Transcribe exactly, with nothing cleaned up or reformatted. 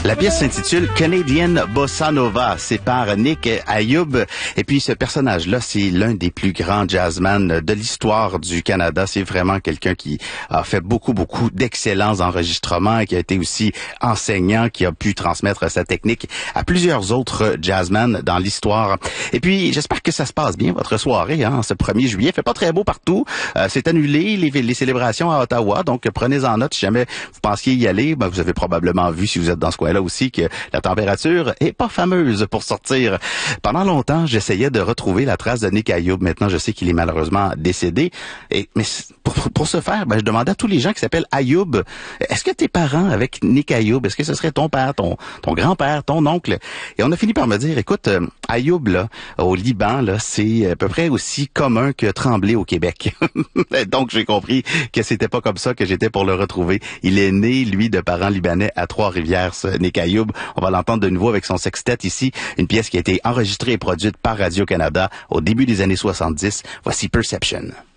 La pièce s'intitule Canadian Bossa Nova. C'est par Nick Ayoub. Et puis, ce personnage-là, c'est l'un des plus grands jazzmen de l'histoire du Canada. C'est vraiment quelqu'un qui a fait beaucoup, beaucoup d'excellents enregistrements et qui a été aussi enseignant, qui a pu transmettre sa technique à plusieurs autres jazzmen dans l'histoire. Et puis, j'espère que ça se passe bien, votre soirée, hein, ce premier juillet. Il fait pas très beau partout. Euh, c'est annulé, les, les célébrations à Ottawa. Donc, prenez-en note si jamais vous pensiez y aller. Ben, vous avez probablement vu, si vous êtes dans ce coin là aussi, que la température est pas fameuse pour sortir. Pendant longtemps, j'essayais de retrouver la trace de Nick Ayoub. Maintenant, je sais qu'il est malheureusement décédé. Et mais pour, pour ce faire, ben, je demandais à tous les gens qui s'appellent Ayoub, est-ce que tes parents avec Nick Ayoub, est-ce que ce serait ton père, ton ton grand-père, ton oncle? Et on a fini par me dire, écoute, euh, Ayoub, là, au Liban, là, c'est à peu près aussi commun que Tremblay au Québec. Donc, j'ai compris que c'était pas comme ça que j'étais pour le retrouver. Il est né, lui, de parents libanais à Trois-Rivières, ce Nick Ayoub. On va l'entendre de nouveau avec son sextet ici, une pièce qui a été enregistrée et produite par Radio-Canada au début des années soixante-dix. Voici Perception.